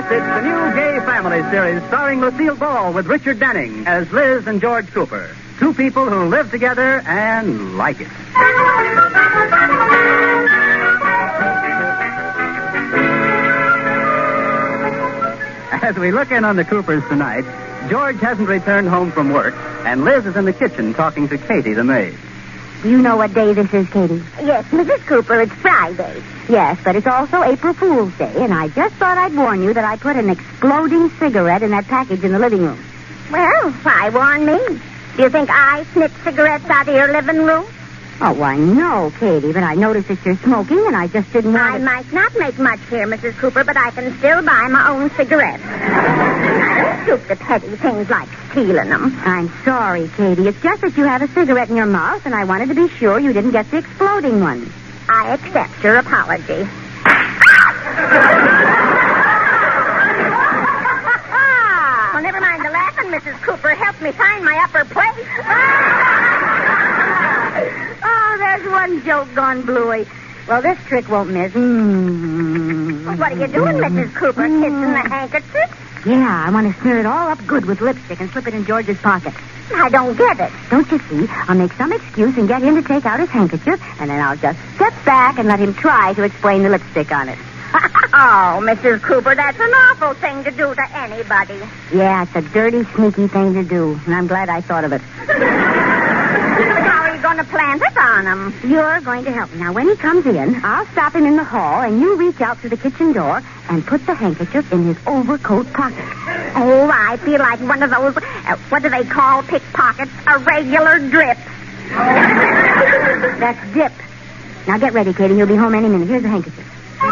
Yes, it's the new Gay Family series starring Lucille Ball with Richard Denning as Liz and George Cooper. Two people who live together and like it. As we look in on the Coopers tonight, George hasn't returned home from work, and Liz is in the kitchen talking to Katie, the maid. You know what day this is, Katie? Yes, Mrs. Cooper, it's Friday. Yes, but it's also April Fool's Day, and I just thought I'd warn you that I put an exploding cigarette in that package in the living room. Well, why warn me? Do you think I snitch cigarettes out of your living room? Oh, why, no, Katie, but I noticed that you're smoking, and I just didn't want I might not make much here, Mrs. Cooper, but I can still buy my own cigarettes. I don't stoop to petty things like stealing them. I'm sorry, Katie. It's just that you have a cigarette in your mouth, and I wanted to be sure you didn't get the exploding one. I accept your apology. Well, never mind the laughing, Mrs. Cooper. Help me find my upper plate. Oh, there's one joke gone bluey. Well, this trick won't miss. Well, what are you doing, Mrs. Cooper? Kissing the handkerchief? Yeah, I want to smear it all up good with lipstick and slip it in George's pocket. I don't get it. Don't you see? I'll make some excuse and get him to take out his handkerchief, and then I'll just step back and let him try to explain the lipstick on it. Oh, Mrs. Cooper, that's an awful thing to do to anybody. Yeah, it's a dirty, sneaky thing to do, and I'm glad I thought of it. How are you going to plant it on him? You're going to help me. Now, when he comes in, I'll stop him in the hall, and you reach out to the kitchen door and put the handkerchief in his overcoat pocket. Oh, I feel like one of those, what do they call pickpockets? A regular drip. That's dip. Now, get ready, Katie. He'll be home any minute. Here's the handkerchief.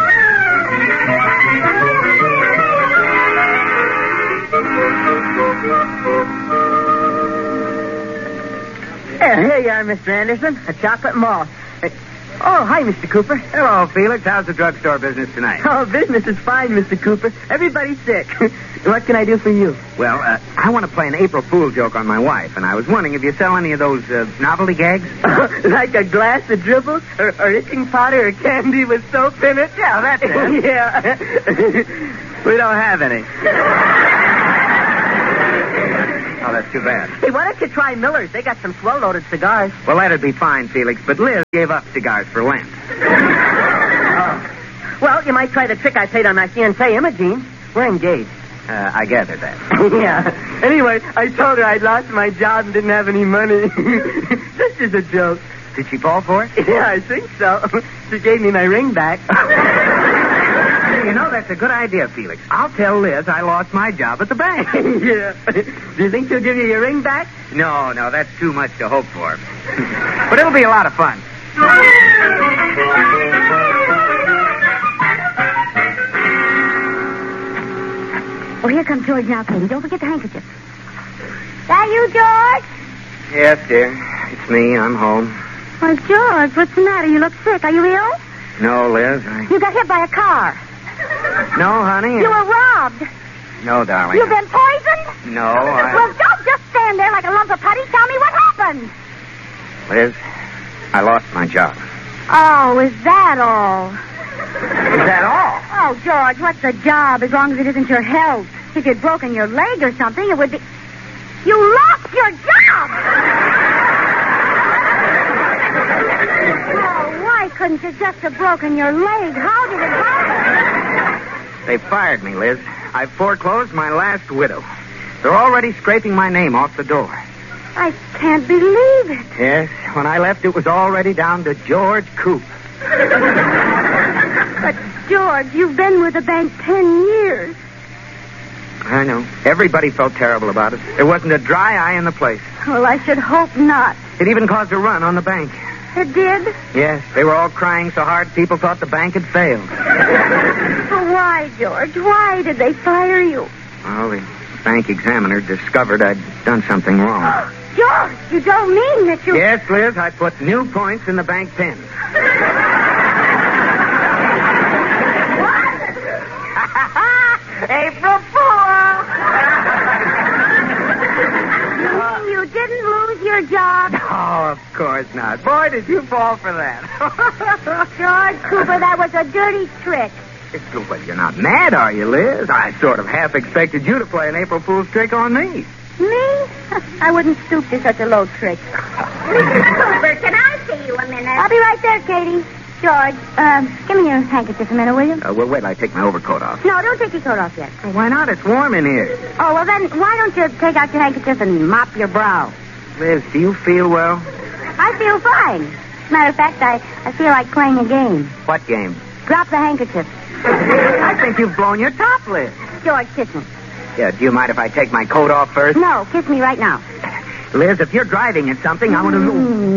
Here you are, Mr. Anderson. A chocolate moth. Oh, hi, Mr. Cooper. Hello, Felix. How's the drugstore business tonight? Oh, business is fine, Mr. Cooper. Everybody's sick. What can I do for you? Well, I want to play an April Fool joke on my wife, and I was wondering if you sell any of those novelty gags? Like a glass of dribbles or itching powder or candy with soap in it? Yeah, that's it. Yeah. We don't have any. Oh, that's too bad. Hey, why don't you try Miller's? They got some swell-loaded cigars. Well, that'd be fine, Felix, but Liz gave up cigars for Lent. Well, you might try the trick I played on my fiancée, Imogene. We're engaged. I gathered that. Yeah. Anyway, I told her I'd lost my job and didn't have any money. This is a joke. Did she fall for it? Yeah, I think so. She gave me my ring back. You know, that's a good idea, Felix. I'll tell Liz I lost my job at the bank. Yeah. Do you think she'll give you your ring back? No, that's too much to hope for. But it'll be a lot of fun. Oh, here comes George now, Katie. Don't forget the handkerchief. That you, George? Yes, dear. It's me. I'm home. Well, George, what's the matter? You look sick. Are you ill? No, Liz. You got hit by a car. No, honey. You were robbed. No, darling. You've been poisoned? No, Well, don't just stand there like a lump of putty. Tell me what happened. Liz, I lost my job. Oh, is that all? Is that all? Oh, George, what's a job as long as it isn't your health? If you'd broken your leg or something, it would be... You lost your job! Oh, why couldn't you just have broken your leg? How did it happen? They fired me, Liz. I foreclosed my last widow. They're already scraping my name off the door. I can't believe it. Yes, when I left, it was already down to George Coop. But, George, you've been with the bank 10 years. I know. Everybody felt terrible about it. There wasn't a dry eye in the place. Well, I should hope not. It even caused a run on the bank. It did? Yes, they were all crying so hard people thought the bank had failed. Well, why, George? Why did they fire you? Well, the bank examiner discovered I'd done something wrong. George, you don't mean that you... Yes, Liz, I put new points in the bank pin. April Fool! You didn't lose your job? Oh, of course not. Boy, did you fall for that. George Cooper, that was a dirty trick. Well, you're not mad, are you, Liz? I sort of half expected you to play an April Fool's trick on me. Me? I wouldn't stoop to such a low trick. Mrs. Cooper, can I see you a minute? I'll be right there, Katie. George, give me your handkerchief a minute, will you? Well, wait till I take my overcoat off. No, don't take your coat off yet. Well, why not? It's warm in here. Oh, well then, why don't you take out your handkerchief and mop your brow? Liz, do you feel well? I feel fine. Matter of fact, I feel like playing a game. What game? Drop the handkerchief. I think you've blown your top, Liz. George, kiss me. Yeah, do you mind if I take my coat off first? No, kiss me right now. Liz, if you're driving at something, I want to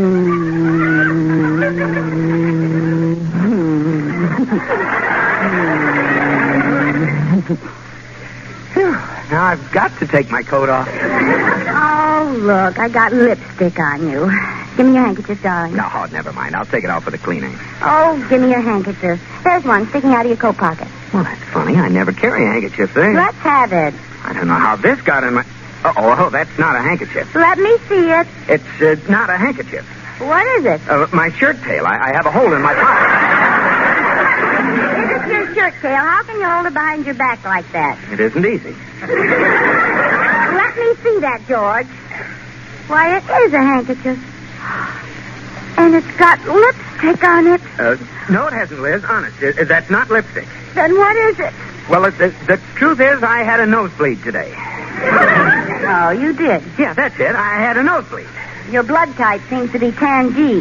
Now I've got to take my coat off. Oh, look, I got lipstick on you. Give me your handkerchief, darling. No, never mind. I'll take it off for the cleaning. Oh, give me your handkerchief. There's one sticking out of your coat pocket. Well, that's funny. I never carry a handkerchief there. Let's have it. I don't know how this got in my... Oh, that's not a handkerchief. Let me see it. It's not a handkerchief. What is it? My shirt tail. I have a hole in my pocket. This is your shirt tail. How can you hold it behind your back like that? It isn't easy. Let me see that, George. Why, it is a handkerchief. And it's got lipstick on it. No, it hasn't, Liz. Honest. That's not lipstick. Then what is it? Well, the truth is I had a nosebleed today. Oh, you did? Yeah, that's it. I had a nosebleed. Your blood type seems to be tan G.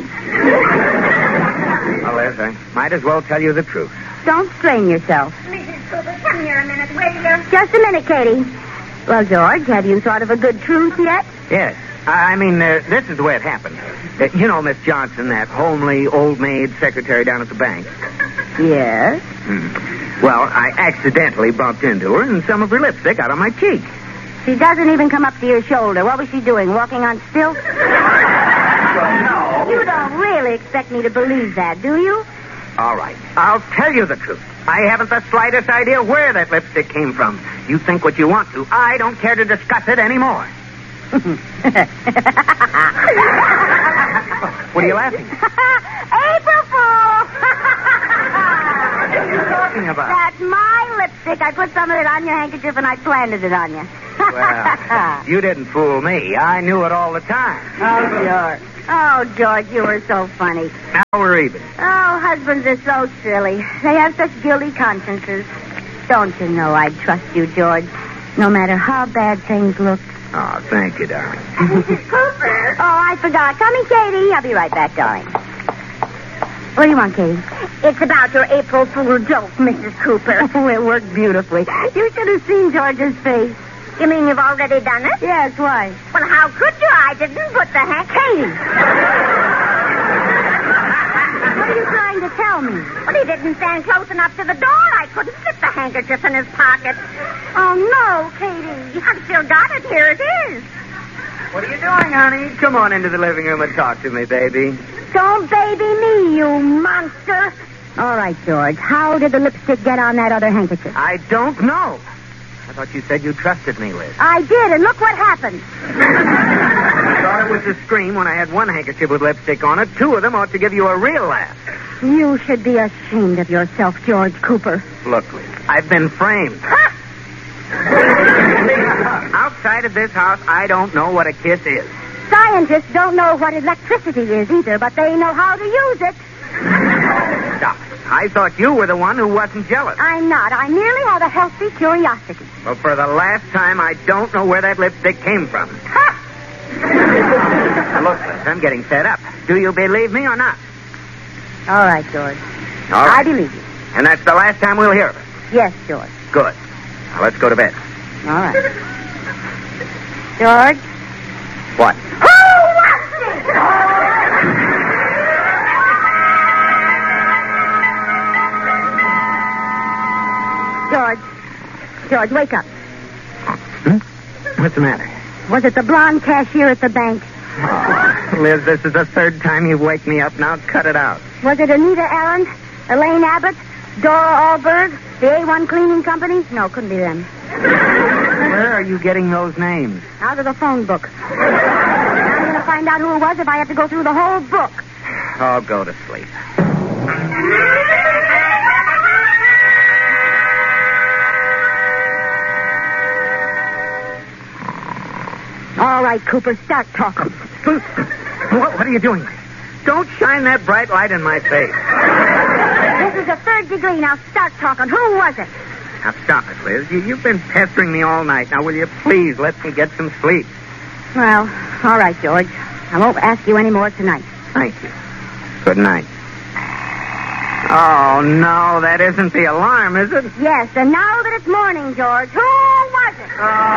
Well, Liz, I might as well tell you the truth. Don't strain yourself. Mrs. Cooper, come here a minute, will you? Just a minute, Katie. Well, George, have you thought of a good truth yet? Yes. I mean, this is the way it happened. You know Miss Johnson, that homely, old maid secretary down at the bank. Yes. Well, I accidentally bumped into her, and some of her lipstick got on my cheek. She doesn't even come up to your shoulder. What was she doing, walking on stilts? Well, no. You don't really expect me to believe that, do you? All right. I'll tell you the truth. I haven't the slightest idea where that lipstick came from. You think what you want to. I don't care to discuss it anymore. What are you laughing at? April Fool! What are you talking about? That's my lipstick. I put some of it on your handkerchief and I planted it on you. Well, you didn't fool me. I knew it all the time. Oh, George. Oh, George, you were so funny. Now we're even. Oh, husbands are so silly. They have such guilty consciences. Don't you know I'd trust you, George, no matter how bad things look. Oh, thank you, darling. Mrs. Cooper. Oh, I forgot. Come in, Katie. I'll be right back, darling. What do you want, Katie? It's about your April Fool joke, Mrs. Cooper. Oh, it worked beautifully. You should have seen George's face. You mean you've already done it? Yes, why? Well, how could you? I didn't put the Katie! What are you trying to tell me? Well, he didn't stand close enough to the door. I couldn't slip the handkerchief in his pocket. Oh, no, Katie. I've still got it. Here it is. What are you doing, honey? Come on into the living room and talk to me, baby. Don't baby me, you monster. All right, George. How did the lipstick get on that other handkerchief? I don't know. I thought you said you trusted me, Liz. I did, and look what happened. I thought it was a scream when I had one handkerchief with lipstick on it. Two of them ought to give you a real laugh. You should be ashamed of yourself, George Cooper. Look, Liz, I've been framed. Outside of this house, I don't know what a kiss is. Scientists don't know what electricity is either, but they know how to use it. Stop. I thought you were the one who wasn't jealous. I'm not. I merely have a healthy curiosity. Well, for the last time, I don't know where that lipstick came from. Ha! Now, look, Liz, I'm getting fed up. Do you believe me or not? All right, George. All right. I believe you. And that's the last time we'll hear of it. Yes, George. Good. Now, let's go to bed. All right. George? What? George, wake up. What's the matter? Was it the blonde cashier at the bank? Oh, Liz, this is the third time you've waked me up. Now cut it out. Was it Anita Allen, Elaine Abbott, Dora Alberg, the A1 Cleaning Company? No, couldn't be them. Where are you getting those names? Out of the phone book. I'm going to find out who it was if I have to go through the whole book. I'll go to sleep. right, Cooper. Start talking. What are you doing? Don't shine that bright light in my face. This is a third degree. Now start talking. Who was it? Now, stop it, Liz. You've been pestering me all night. Now, will you please let me get some sleep? Well, all right, George. I won't ask you any more tonight. Thank you. Good night. Oh, no, that isn't the alarm, is it? Yes, and now that it's morning, George, who was it?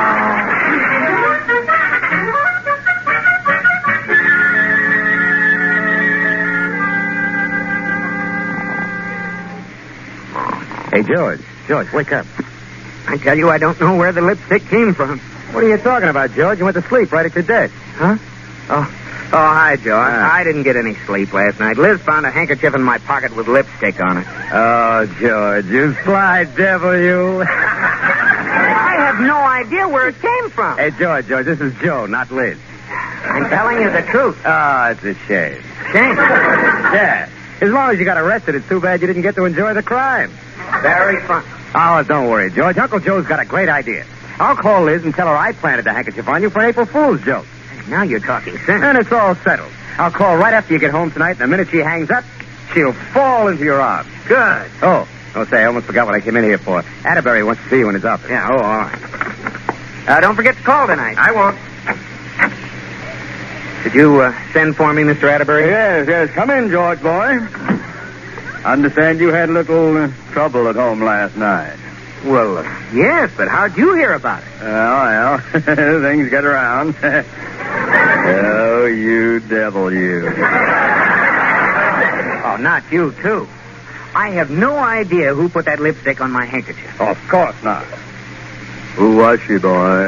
Hey, George. George, wake up. I tell you, I don't know where the lipstick came from. What are you talking about, George? You went to sleep right at your desk. Huh? Oh, hi, George. I didn't get any sleep last night. Liz found a handkerchief in my pocket with lipstick on it. Oh, George, you sly devil, you. I have no idea where it came from. Hey, George, this is Joe, not Liz. I'm telling you the truth. Oh, it's a shame. Shame. Yeah. As long as you got arrested, it's too bad you didn't get to enjoy the crime. Very fun. Oh, don't worry, George. Uncle Joe's got a great idea. I'll call Liz and tell her I planted the handkerchief on you for an April Fool's joke. Now you're talking sense. And it's all settled. I'll call right after you get home tonight, and the minute she hangs up, she'll fall into your arms. Good. Oh, say, I almost forgot what I came in here for. Atterbury wants to see you in his office. Yeah, all right. Don't forget to call tonight. I won't. Did you send for me, Mr. Atterbury? Yes. Come in, George, boy. Understand you had a little trouble at home last night. Well, yes, but how'd you hear about it? Well, things get around. Oh, you devil, you. Oh, not you, too. I have no idea who put that lipstick on my handkerchief. Of course not. Who was she, boy?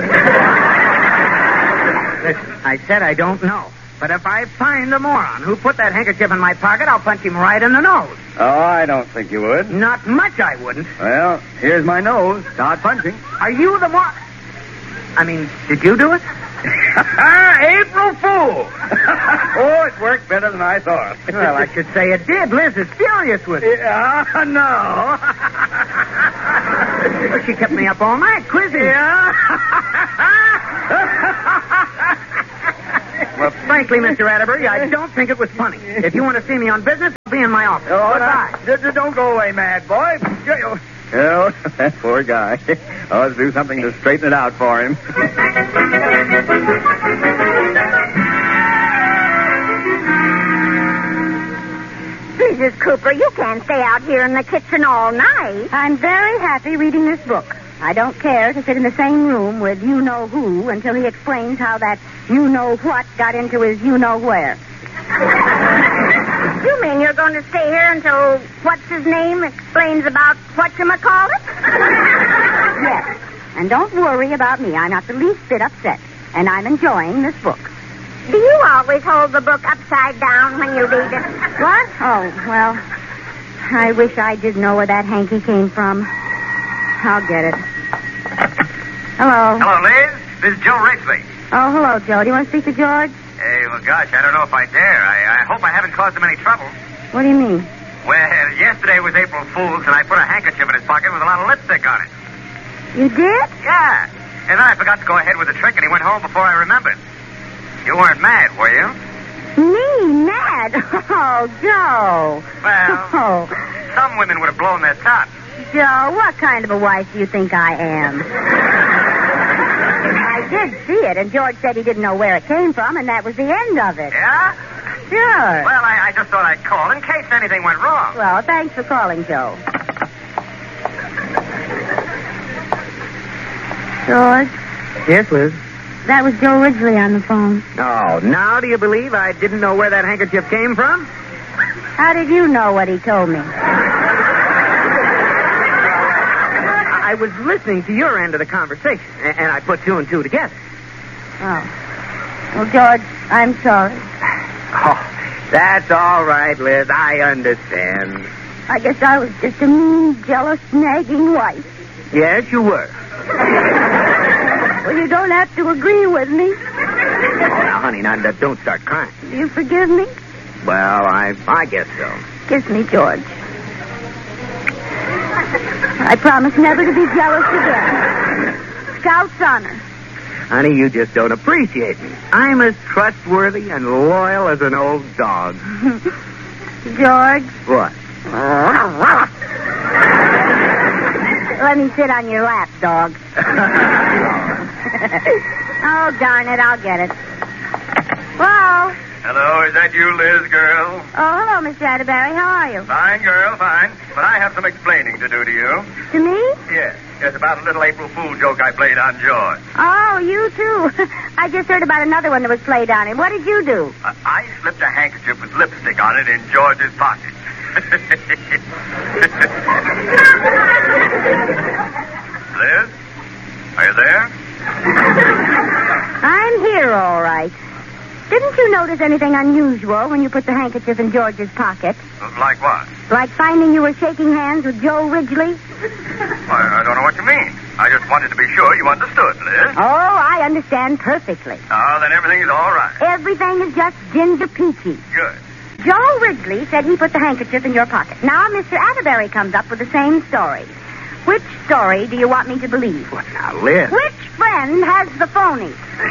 Listen, I said I don't know. But if I find the moron who put that handkerchief in my pocket, I'll punch him right in the nose. Oh, I don't think you would. Not much I wouldn't. Well, here's my nose. Start punching. Are you the moron? I mean, did you do it? April Fool! Oh, it worked better than I thought. Well, I should say it did. Liz is furious with it. No. She kept me up all night quizzing. Yeah? Well, frankly, Mr. Atterbury, I don't think it was funny. If you want to see me on business, I'll be in my office. Oh, goodbye. Don't go away, mad boy. Oh, that poor guy. I'll have to do something to straighten it out for him. Mrs. Cooper, you can't stay out here in the kitchen all night. I'm very happy reading this book. I don't care to sit in the same room with you-know-who until he explains how that you-know-what got into his you-know-where. You mean you're going to stay here until what's-his-name explains about whatchamacallit? Yes. And don't worry about me. I'm not the least bit upset. And I'm enjoying this book. Do you always hold the book upside down when you read it? What? Oh, well, I wish I did know where that hanky came from. I'll get it. Hello. Hello, Liz. This is Joe Ridgely. Oh, hello, Joe. Do you want to speak to George? Hey, well, gosh, I don't know if I dare. I hope I haven't caused him any trouble. What do you mean? Well, yesterday was April Fool's, and I put a handkerchief in his pocket with a lot of lipstick on it. You did? Yeah. And then I forgot to go ahead with the trick, and he went home before I remembered. You weren't mad, were you? Me? Mad? Oh, Joe. Well, Oh, some women would have blown their tops. Joe, what kind of a wife do you think I am? I did see it, and George said he didn't know where it came from, and that was the end of it. Yeah? Sure. Well, I just thought I'd call in case anything went wrong. Well, thanks for calling, Joe. George, Yes, Liz. that was Joe Ridgely on the phone. Oh, now do you believe I didn't know where that handkerchief came from? How did you know what he told me? I was listening to your end of the conversation, and I put two and two together. Oh. Well, George, I'm sorry. Oh, that's all right, Liz. I understand. I guess I was just a mean, jealous, nagging wife. Yes, you were. Well, you don't have to agree with me. Now, honey, now, don't start crying. Do you forgive me? Well, I guess so. Kiss me, George. I promise never to be jealous again. Scout's honor. Honey, you just don't appreciate me. I'm as trustworthy and loyal as an old dog. George, What? let me sit on your lap, dog. Oh, darn it, I'll get it. Hello? Hello, is that you, Liz, girl? Oh, hello, Mr. Atterbury. How are you? Fine, girl, fine. But I have some explaining to do to you. To me? Yes, about a little April Fool joke I played on George. Oh, you too. I just heard about another one that was played on him. What did you do? I slipped a handkerchief with lipstick on it in George's pocket. Liz, are you there? I'm here, all right. Didn't you notice anything unusual when you put the handkerchief in George's pocket? Like what? Like finding you were shaking hands with Joe Ridgely? I don't know what you mean. I just wanted to be sure you understood, Liz. Oh, I understand perfectly. Oh, then everything's all right. Everything is just ginger peachy. Good. Joe Ridgely said he put the handkerchief in your pocket. Now Mr. Atterbury comes up with the same story. Which story do you want me to believe? What now, Liz? Which friend has the phony?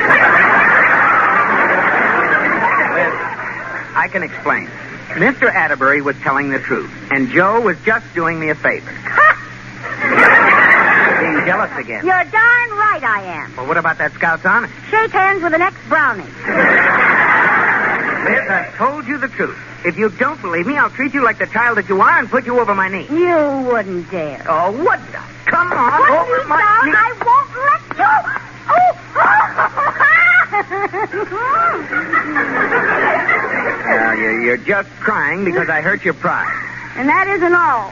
Liz, I can explain. Mr. Atterbury was telling the truth, and Joe was just doing me a favor. Being jealous again. You're darn right I am. Well, what about that Scout's honor? Shake hands with the next brownie. Liz, I've told you the truth. If you don't believe me, I'll treat you like the child that you are and put you over my knee. You wouldn't dare. Oh, what the? Come on, Put over me my down. knee. I won't let you. Now, you're just crying because I hurt your pride. And that isn't all.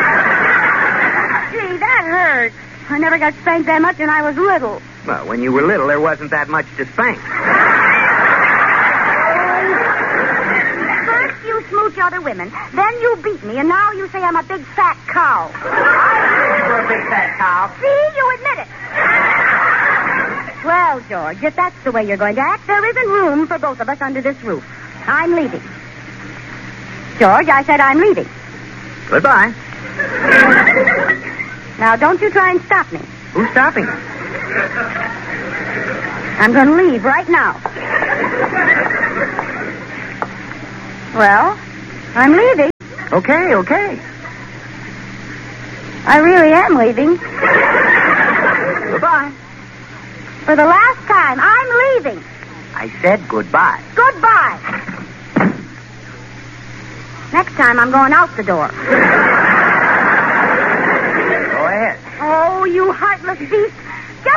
Gee, that hurt. I never got spanked that much when I was little. Well, when you were little, there wasn't that much to spank. First you smooch other women, then you beat me, and now you say I'm a big fat cow. You're a big fat cow. See, you admit it. Well, George, if that's the way you're going to act, there isn't room for both of us under this roof. I'm leaving. George, I said I'm leaving. Goodbye. Now, don't you try and stop me. Who's stopping you? I'm going to leave right now. Well, I'm leaving. Okay. I really am leaving. Goodbye. For the last time, I'm leaving. I said goodbye. Goodbye. Next time, I'm going out the door. Go ahead. Oh, you heartless beast. Get